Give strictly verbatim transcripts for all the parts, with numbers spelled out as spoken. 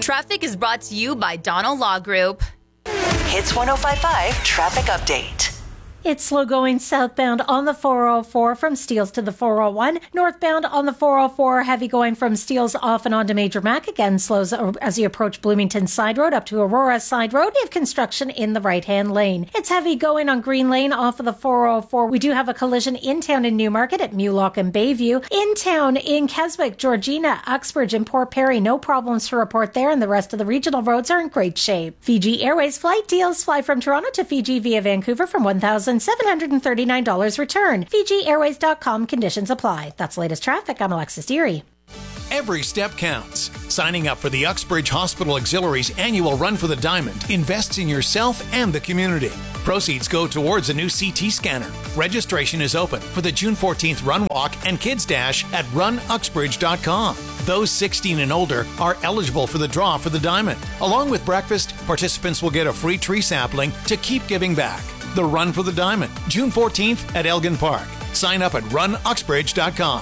Traffic is brought to you by Donald Law Group. Hits one oh five point five Traffic Update. It's slow going southbound on the four oh four from Steeles to the four oh one. Northbound on the four oh four, heavy going from Steeles off and onto Major Mac. Again, slows as you approach Bloomington Side Road up to Aurora Side Road. You have construction in the right-hand lane. It's heavy going on Green Lane off of the four oh four. We do have a collision in town in Newmarket at Mulock and Bayview. In town in Keswick, Georgina, Uxbridge, and Port Perry. No problems to report there, and the rest of the regional roads are in great shape. Fiji Airways flight deals. Fly from Toronto to Fiji via Vancouver from one thousand seven hundred thirty-nine dollars return. Fiji Airways dot com. Conditions apply. That's the latest traffic. I'm Alexis Deary. Every step counts. Signing up for the Uxbridge Hospital Auxiliary's annual Run for the Diamond invests in yourself and the community. Proceeds go towards a new C T scanner. Registration is open for the June fourteenth Run Walk and Kids Dash at run uxbridge dot com. Those sixteen and older are eligible for the draw for the Diamond. Along with breakfast, participants will get a free tree sapling to keep giving back. The Run for the Diamond, June fourteenth at Elgin Park. Sign up at run uxbridge dot com.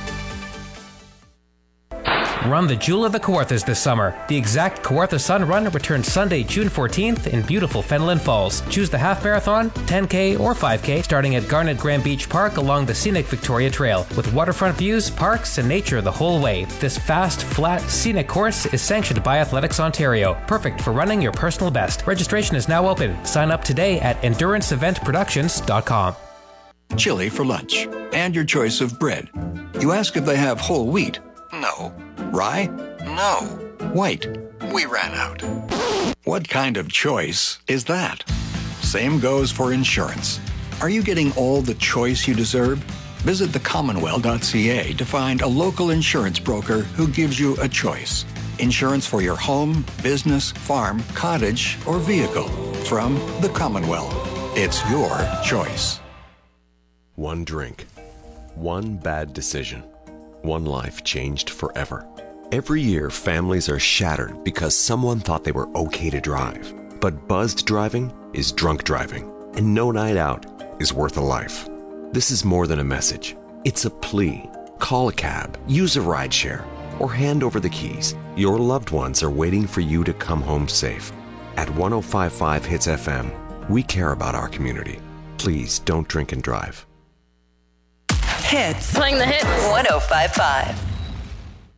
Run the Jewel of the Kawarthas this summer. The Exact Kawartha Sun Run returns Sunday, June fourteenth in beautiful Fenelon Falls. Choose the half marathon, ten K, or five K starting at Garnet Grand Beach Park along the scenic Victoria Trail with waterfront views, parks, and nature the whole way. This fast, flat, scenic course is sanctioned by Athletics Ontario. Perfect for running your personal best. Registration is now open. Sign up today at endurance event productions dot com. Chili for lunch and your choice of bread. You ask if they have whole wheat. No. Rye? No. White? We ran out. What kind of choice is that? Same goes for insurance. Are you getting all the choice you deserve? Visit the commonwealth dot c a to find a local insurance broker who gives you a choice. Insurance for your home, business, farm, cottage, or vehicle. From the Commonwealth. It's your choice. One drink. One bad decision. One life changed forever. Every year, families are shattered because someone thought they were okay to drive. But buzzed driving is drunk driving, and no night out is worth a life. This is more than a message. It's a plea. Call a cab, use a rideshare, or hand over the keys. Your loved ones are waiting for you to come home safe. At one oh five point five Hits F M, we care about our community. Please don't drink and drive. Hits. Playing the hits. one oh five point five.